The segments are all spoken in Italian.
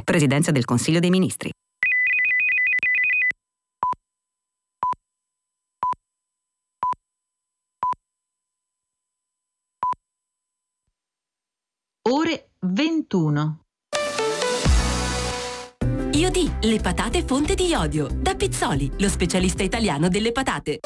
Presidenza del Consiglio dei Ministri. Ore 21. Iodì, le patate fonte di iodio. Da Pizzoli, lo specialista italiano delle patate.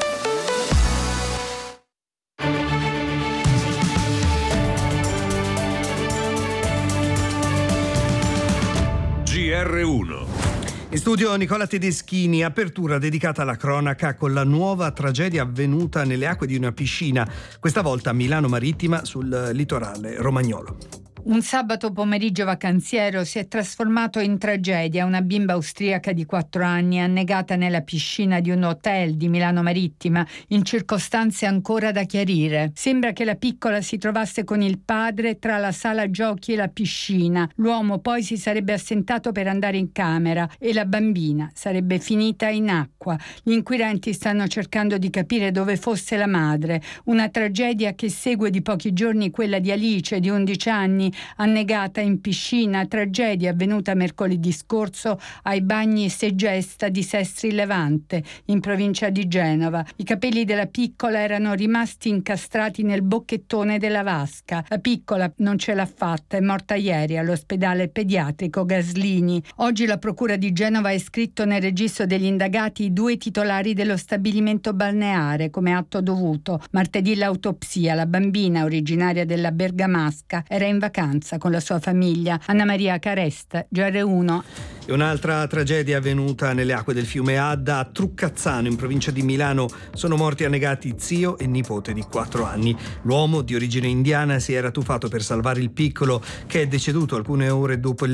GR1. In studio Nicola Tedeschini, apertura dedicata alla cronaca con la nuova tragedia avvenuta nelle acque di una piscina, questa volta a Milano Marittima sul litorale romagnolo. Un sabato pomeriggio vacanziero si è trasformato in tragedia. Una bimba austriaca di 4 anni annegata nella piscina di un hotel di Milano Marittima in circostanze ancora da chiarire. Sembra che la piccola si trovasse con il padre tra la sala giochi e la piscina. L'uomo poi si sarebbe assentato per andare in camera e la bambina sarebbe finita in acqua. Gli inquirenti stanno cercando di capire dove fosse la madre. Una tragedia che segue di pochi giorni quella di Alice di 11 anni annegata in piscina, tragedia avvenuta mercoledì scorso ai bagni Segesta di Sestri Levante, in provincia di Genova. I capelli della piccola erano rimasti incastrati nel bocchettone della vasca. La piccola non ce l'ha fatta, è morta ieri all'ospedale pediatrico Gaslini. Oggi la procura di Genova ha iscritto nel registro degli indagati i 2 titolari dello stabilimento balneare come atto dovuto. Martedì l'autopsia, la bambina originaria della Bergamasca era in vacanza con la sua famiglia. Anna Maria Caresta, GR1. E un'altra tragedia avvenuta nelle acque del fiume Adda a Truccazzano in provincia di Milano. Sono morti annegati zio e nipote di 4 anni. L'uomo di origine indiana si era tuffato per salvare il piccolo, che è deceduto alcune ore dopo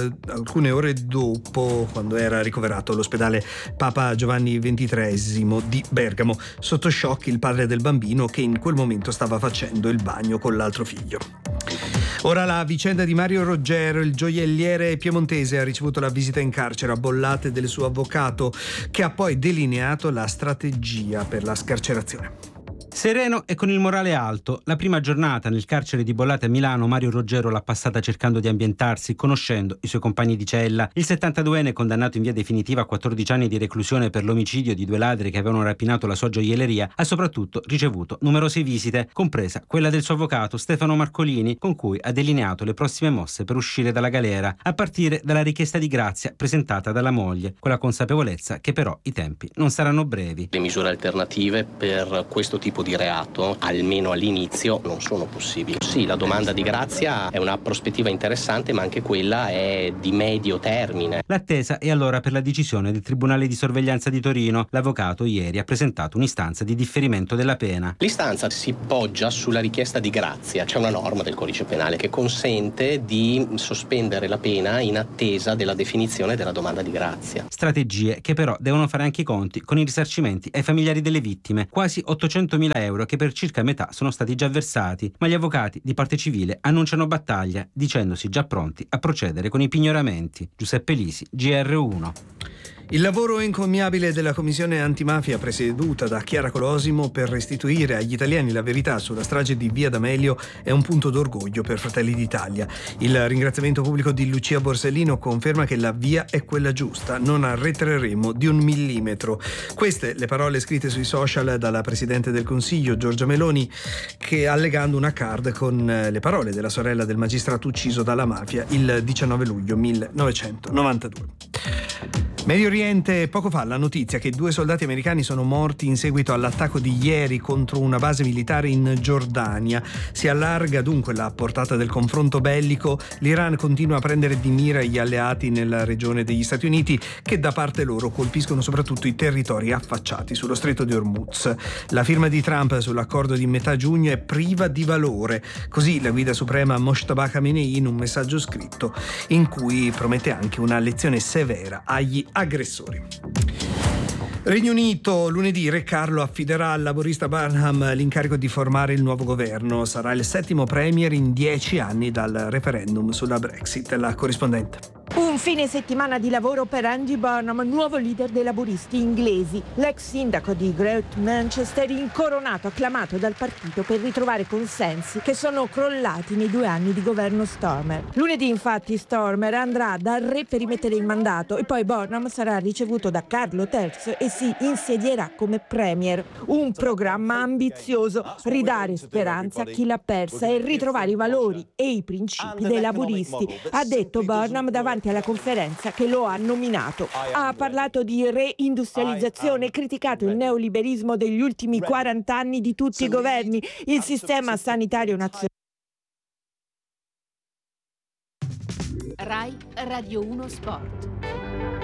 quando era ricoverato all'ospedale Papa Giovanni XXIII di Bergamo. Sotto shock il padre del bambino, che in quel momento stava facendo il bagno con l'altro figlio. Ora la vicenda di Mario Roggero, il gioielliere piemontese, ha ricevuto la visita in carcere a Bollate del suo avvocato, che ha poi delineato la strategia per la scarcerazione. Sereno e con il morale alto, la prima giornata nel carcere di Bollate a Milano Mario Roggero l'ha passata cercando di ambientarsi, conoscendo i suoi compagni di cella. Il 72enne, condannato in via definitiva a 14 anni di reclusione per l'omicidio di 2 ladri che avevano rapinato la sua gioielleria, ha soprattutto ricevuto numerose visite, compresa quella del suo avvocato Stefano Marcolini, con cui ha delineato le prossime mosse per uscire dalla galera, a partire dalla richiesta di grazia presentata dalla moglie, con la consapevolezza che però i tempi non saranno brevi. Le misure alternative per questo tipo di reato, almeno all'inizio, non sono possibili. Sì, la domanda di grazia è una prospettiva interessante, ma anche quella è di medio termine. L'attesa è allora per la decisione del Tribunale di Sorveglianza di Torino. L'avvocato ieri ha presentato un'istanza di differimento della pena. L'istanza si poggia sulla richiesta di grazia. C'è una norma del codice penale che consente di sospendere la pena in attesa della definizione della domanda di grazia. Strategie che però devono fare anche i conti con i risarcimenti ai familiari delle vittime, quasi 800.000 euro che per circa metà sono stati già versati, ma gli avvocati di parte civile annunciano battaglia, dicendosi già pronti a procedere con i pignoramenti. Giuseppe Lisi, GR1. Il lavoro encomiabile della Commissione Antimafia presieduta da Chiara Colosimo per restituire agli italiani la verità sulla strage di Via D'Amelio è un punto d'orgoglio per Fratelli d'Italia. Il ringraziamento pubblico di Lucia Borsellino conferma che la via è quella giusta, non arretreremo di 1 millimetro. Queste le parole scritte sui social dalla Presidente del Consiglio Giorgia Meloni, che allegando una card con le parole della sorella del magistrato ucciso dalla mafia il 19 luglio 1992. Medio Oriente, poco fa la notizia che 2 soldati americani sono morti in seguito all'attacco di ieri contro una base militare in Giordania. Si allarga dunque la portata del confronto bellico. L'Iran continua a prendere di mira gli alleati nella regione degli Stati Uniti, che da parte loro colpiscono soprattutto i territori affacciati sullo stretto di Hormuz. La firma di Trump sull'accordo di metà giugno è priva di valore. Così la guida suprema Mojtaba Khamenei in un messaggio scritto in cui promette anche una lezione severa agli aggressori. Regno Unito, lunedì Re Carlo affiderà al laborista Burnham l'incarico di formare il nuovo governo. Sarà il 7° premier in 10 anni dal referendum sulla Brexit. La corrispondente. Un fine settimana di lavoro per Andy Burnham, nuovo leader dei laburisti inglesi. L'ex sindaco di Great Manchester, incoronato, acclamato dal partito per ritrovare consensi che sono crollati nei 2 anni di governo Starmer. Lunedì infatti Starmer andrà dal re per rimettere il mandato e poi Burnham sarà ricevuto da Carlo III e si insedierà come premier. Un programma ambizioso, ridare speranza a chi l'ha persa e ritrovare i valori e i principi dei laburisti, ha detto Burnham davanti alla conferenza che lo ha nominato. Ha parlato di reindustrializzazione e criticato il neoliberismo degli ultimi 40 anni di tutti i governi, il sistema sanitario nazionale. Rai Radio 1 Sport.